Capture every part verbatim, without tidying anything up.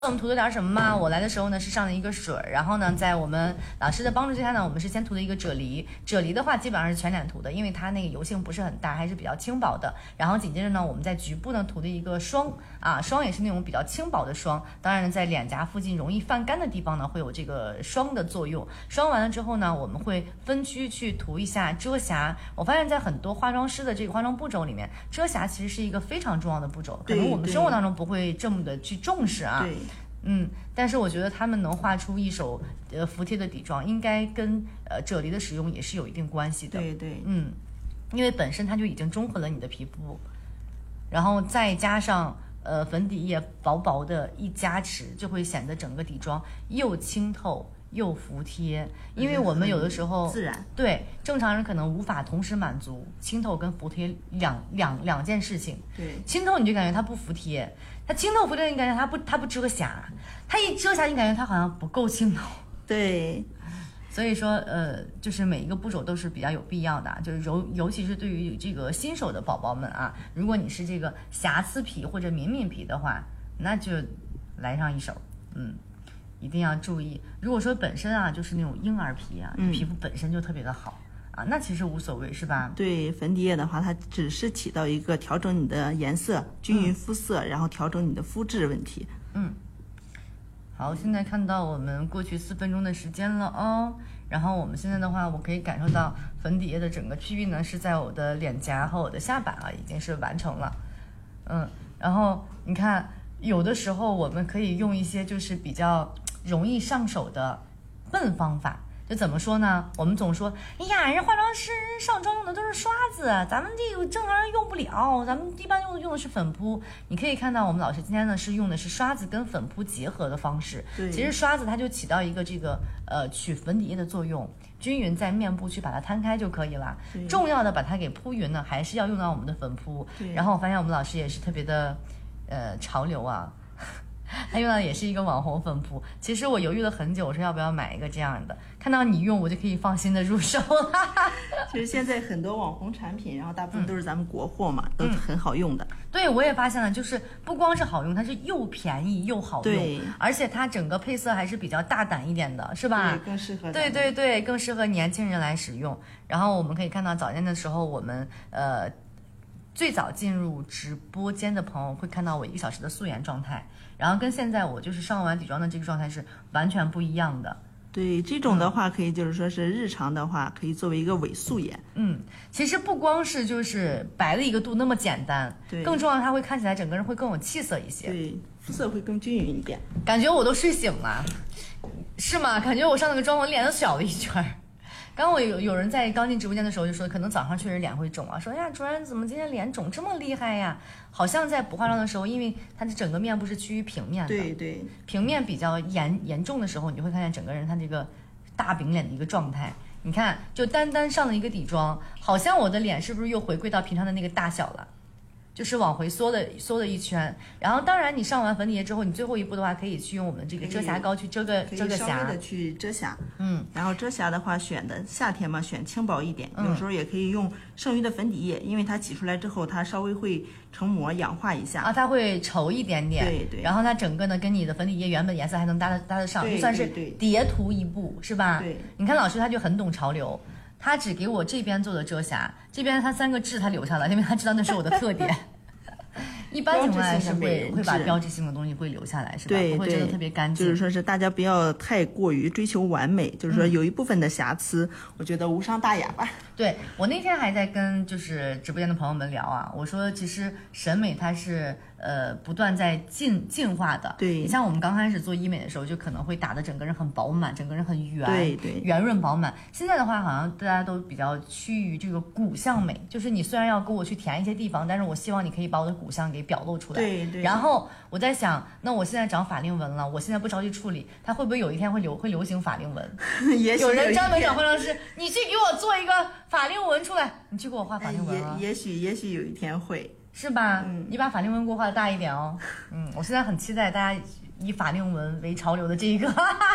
我们涂了点什么吗？我来的时候呢是上了一个水，然后呢在我们老师的帮助之下呢，我们是先涂的一个啫喱。啫喱的话基本上是全脸涂的，因为它那个油性不是很大，还是比较轻薄的。然后紧接着呢，我们在局部呢涂的一个霜啊，霜也是那种比较轻薄的霜。当然呢，在脸颊附近容易泛干的地方呢，会有这个霜的作用。霜完了之后呢，我们会分区去涂一下遮瑕。我发现在很多化妆师的这个化妆步骤里面，遮瑕其实是一个非常重要的步骤，可能我们生活当中不会这么的去重视啊。 对。 嗯，但是我觉得他们能画出一手呃服帖的底妆，应该跟呃啫喱的使用也是有一定关系的。 对对， 嗯，因为本身它就已经中和了你的皮肤，然后再加上呃粉底液薄薄的一加持，就会显得整个底妆又清透又服帖。因为我们有的时候自然， 对正常人可能无法同时满足清透跟服帖两两两件事情。 对， 清透你就感觉它不服帖，它清透服帖你感觉它不它不遮瑕，它一遮瑕你感觉它好像不够清透。 对， 所以说呃，就是每一个步骤都是比较有必要的，就是尤尤其是对于这个新手的宝宝们啊，如果你是这个瑕疵皮或者敏敏皮的话，那就来上一手，嗯。一定要注意，如果说本身啊就是那种婴儿皮啊， 嗯、 皮肤本身就特别的好啊，那其实无所谓，是吧？ 对，粉底液的话，它只是起到一个调整你的颜色、均匀肤色，嗯、然后调整你的肤质问题。 嗯，好，现在看到我们过去四分钟的时间了哦，然后我们现在的话，我可以感受到粉底液的整个区域呢是在我的脸颊和我的下巴啊，已经是完成了。嗯，然后你看，有的时候我们可以用一些就是比较容易上手的笨方法，就怎么说呢？我们总说，哎呀，人化妆师上妆用的都是刷子，咱们这个正常人用不了，咱们一般用的用的是粉扑。你可以看到，我们老师今天呢是用的是刷子跟粉扑结合的方式。 对， 其实刷子它就起到一个这个呃取粉底液的作用，均匀在面部去把它摊开就可以了。重要的把它给铺匀呢，还是要用到我们的粉扑。然后我发现我们老师也是特别的呃潮流啊。他用到的也是一个网红粉扑，其实我犹豫了很久，我说要不要买一个这样的，看到你用我就可以放心的入手了。 其实现在很多网红产品，然后大部分都是咱们国货嘛，嗯、都很好用的。 对，我也发现了，就是不光是好用，它是又便宜又好用， 对， 而且它整个配色还是比较大胆一点的，是吧？ 对，更适合。 对对对，更适合年轻人来使用。然后我们可以看到早间的时候，我们呃。最早进入直播间的朋友会看到我一个小时的素颜状态，然后跟现在我就是上完底妆的这个状态是完全不一样的。 对，这种的话可以就是说是日常的话可以作为一个伪素颜。 嗯，其实不光是就是白了一个度那么简单， 对， 更重要的它会看起来整个人会更有气色一些， 对，肤色会更均匀一点。 感觉我都睡醒了，是吗？感觉我上那个妆我脸都小了一圈。刚刚我有有人在刚进直播间的时候就说，可能早上确实脸会肿啊，说哎呀主任怎么今天脸肿这么厉害呀？好像在不化妆的时候，因为它的整个面部是趋于平面的， 对对， 平面比较严严重的时候，你就会看见整个人他这个大饼脸的一个状态。你看，就单单上了一个底妆，好像我的脸是不是又回归到平常的那个大小了？就是往回缩了缩了一圈，然后当然你上完粉底液之后，你最后一步的话可以去用我们这个遮瑕膏去遮个遮个瑕， 稍微的去遮瑕， 嗯， 然后遮瑕的话选的夏天嘛选轻薄一点， 嗯、 有时候也可以用剩余的粉底液，因为它挤出来之后它稍微会成膜氧化一下啊，它会稠一点点， 对对， 然后它整个呢跟你的粉底液原本颜色还能搭得搭得上，就算是叠涂一步是吧？ 对， 你看老师他就很懂潮流。他只给我这边做的遮瑕，这边他三个痣他留下了，因为他知道那是我的特点。一般情况下是会会把标志性的东西会留下来，是吧？ 对， 不会真的特别干净。 就是说是大家不要太过于追求完美，就是说有一部分的瑕疵，嗯、我觉得无伤大雅吧。 对，我那天还在跟就是直播间的朋友们聊啊，我说其实审美它是呃不断在进进化的。 对， 你像我们刚开始做医美的时候，就可能会打的整个人很饱满，整个人很圆， 对对， 圆润饱满。现在的话，好像大家都比较趋于这个骨相美，就是你虽然要给我去填一些地方，但是我希望你可以把我的骨相给表露出来。 对对。 然后我在想，那我现在长法令纹了，我现在不着急处理，它会不会有一天会流会流行法令纹？ 也许有人专门找化妆师，你去给我做一个法令纹出来，你去给我画法令纹啊。 也也许也许有一天会， 是吧？ 嗯， 你把法令纹给我画的大一点哦。嗯，我现在很期待大家以法令纹为潮流的这一个。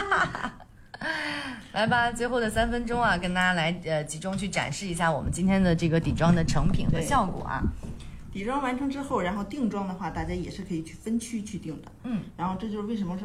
来吧，最后的三分钟啊，跟大家来呃集中去展示一下我们今天的这个底妆的成品和效果啊。 底妆完成之后，然后定妆的话，大家也是可以去分区去定的。 嗯， 然后这就是为什么说